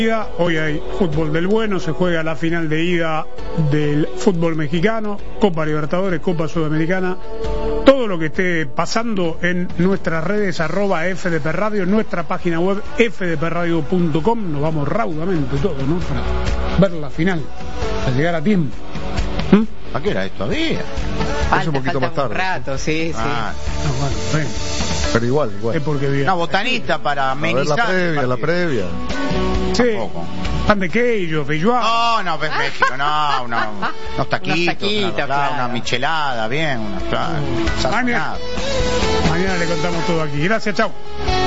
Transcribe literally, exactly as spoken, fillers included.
Hoy hay fútbol del bueno, se juega la final de ida del fútbol mexicano, Copa Libertadores, Copa Sudamericana. Todo lo que esté pasando en nuestras redes, arroba F D P Radio, en nuestra página web f d p radio punto com. Nos vamos raudamente todos, ¿no? Para ver la final, para llegar a tiempo. ¿Mm? ¿A qué era esto? ¿Había? Falta, es un poquito más tarde. Un rato, sí, ah. sí. No, bueno, bueno. Pero igual, igual. Es porque bien. Una botanita para amenizar. A ver la previa, la previa. Sí. Tampoco. Pan de queijo, feijoada. No, no, es México, no, no, unos taquitos, unos taquitos una, claro. una michelada, bien, una, claro, mañana, mañana le contamos todo aquí. Gracias, chao.